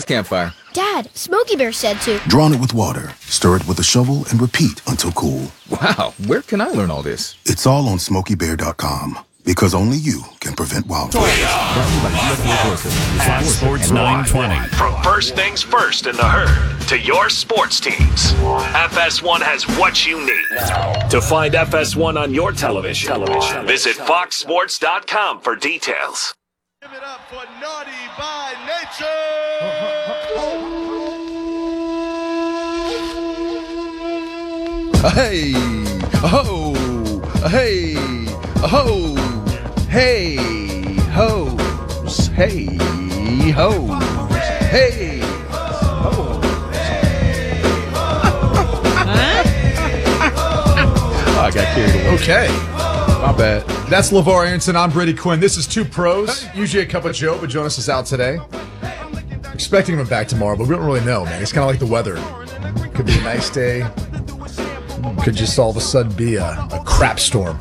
campfire? Dad, Smokey Bear said to. Drown it with water, stir it with a shovel, and repeat until cool. Wow, where can I learn all this? It's all on SmokeyBear.com. Because only you can prevent wildfires. Fox Sports 920. From first things first in the herd to your sports teams, FS1 has what you need. To find FS1 on your television, visit foxsports.com for details. Give it up for Naughty by Nature! Hey, ho, hey, ho, hey, hoes, hey, hoes, hey, hoes. Oh, I got carried away. Okay. My bad. That's LeVar Arrington. I'm Brady Quinn. This is Two Pros. Usually a cup of Joe, but Jonas is out today. Expecting him back tomorrow, but we don't really know, man. It's kind of like the weather. Could be a nice day. Could just all of a sudden be a crap storm.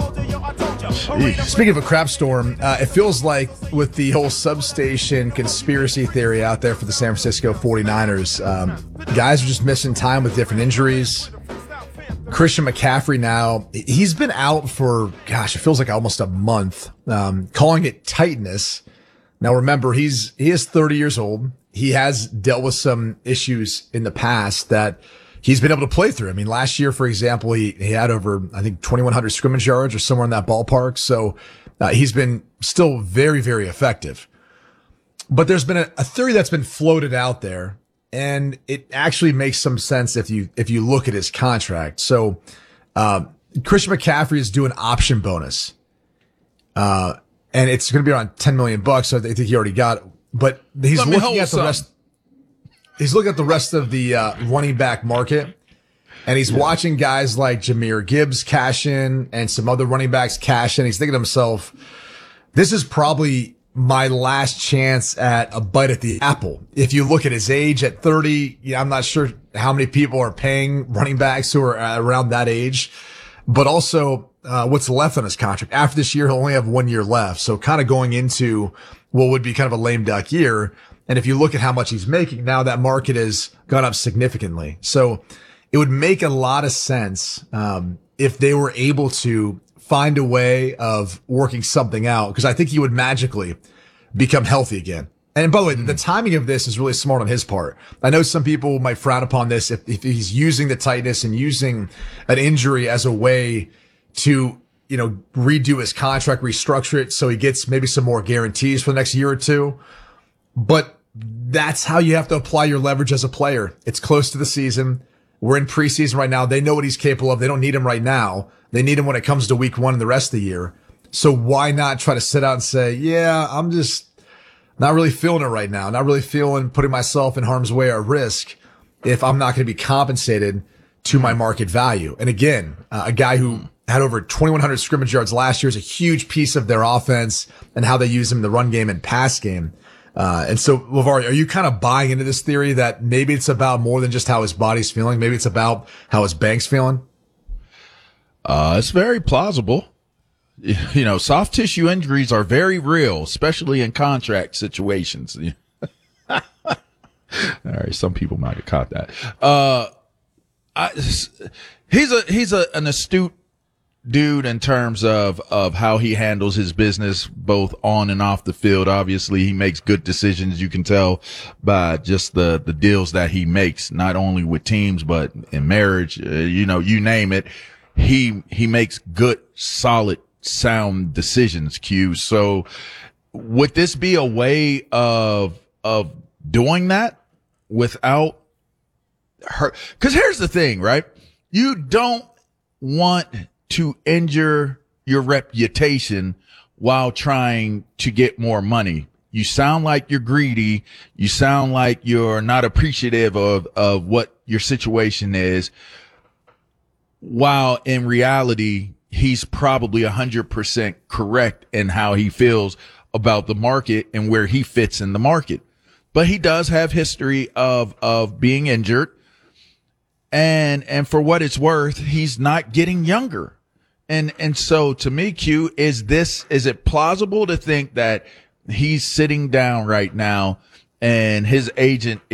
Jeez. Speaking of a crap storm, it feels like with the whole substation conspiracy theory out there for the San Francisco 49ers, guys are just missing time with different injuries. Christian McCaffrey now, he's been out for, it feels like almost a month, calling it tightness. Now remember, he is 30 years old. He has dealt with some issues in the past that he's been able to play through. I mean, last year, for example, he had over, I think, 2,100 scrimmage yards or somewhere in that ballpark. So he's been still very, very effective. But there's been a theory that's been floated out there, and it actually makes some sense if you look at his contract. So Christian McCaffrey is due an option bonus, and it's going to be around $10 million. So I think he already got it. But he's looking at the rest. He's looking at the rest of the running back market, and he's watching guys like Jahmyr Gibbs cash in and some other running backs cash in. He's thinking to himself, this is probably my last chance at a bite at the apple. If you look at his age at 30, I'm not sure how many people are paying running backs who are around that age, but also what's left on his contract. After this year, he'll only have 1 year left. So kind of going into what would be kind of a lame duck year. And if you look at how much he's making now, that market has gone up significantly. So it would make a lot of sense if they were able to find a way of working something out, because I think he would magically become healthy again. And by the way, the timing of this is really smart on his part. I know some people might frown upon this if he's using the tightness and using an injury as a way to, redo his contract, restructure it so he gets maybe some more guarantees for the next year or two. But that's how you have to apply your leverage as a player. It's close to the season. We're in preseason right now. They know what he's capable of. They don't need him right now. They need him when it comes to week 1 and the rest of the year. So why not try to sit out and say, yeah, I'm just not really feeling it right now. Not really feeling putting myself in harm's way or risk if I'm not going to be compensated to my market value. And again, a guy who had over 2,100 scrimmage yards last year is a huge piece of their offense and how they use him in the run game and pass game. And so, LeVar, are you kind of buying into this theory that maybe it's about more than just how his body's feeling? Maybe it's about how his bank's feeling? It's very plausible. Soft tissue injuries are very real, especially in contract situations. All right. Some people might have caught that. He's an astute dude in terms of how he handles his business, both on and off the field. Obviously, he makes good decisions. You can tell by just the deals that he makes, not only with teams, but in marriage, you name it. He makes good, solid, sound decisions, Q. So would this be a way of doing that without her? Cause here's the thing, right? You don't want to injure your reputation while trying to get more money. You sound like you're greedy. You sound like you're not appreciative of what your situation is, while in reality, he's probably 100% correct in how he feels about the market and where he fits in the market. But he does have history of being injured. And for what it's worth, he's not getting younger. And so to me, Q, is it plausible to think that he's sitting down right now and his agent